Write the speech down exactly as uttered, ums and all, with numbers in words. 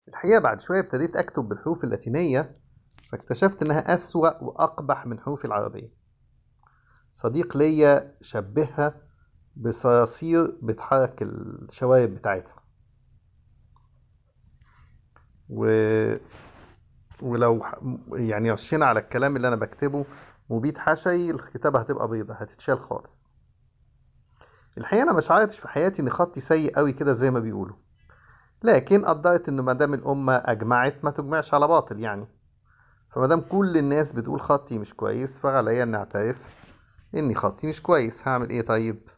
الحقيقة بعد شوية ابتديت أكتب بالحروف اللاتينية، فاكتشفت إنها أسوأ وأقبح من حروف العربية. صديق ليا شبهها بصراصير بتحرك الشوارب بتاعتها و... ولو ح- يعني رشينا على الكلام اللي أنا بكتبه مبيد حشي، الكتابة هتبقى بيضة هتتشال خالص. الحقيقة أنا مش عارفش في حياتي إن خطي سيء قوي كده زي ما بيقولوا، لكن قدرت إنه مادام الأمة أجمعت ما تجمعش على باطل يعني. فمادام كل الناس بتقول خطي مش كويس، فعليا إني أعترف إني خطي مش كويس. هعمل إيه طيب؟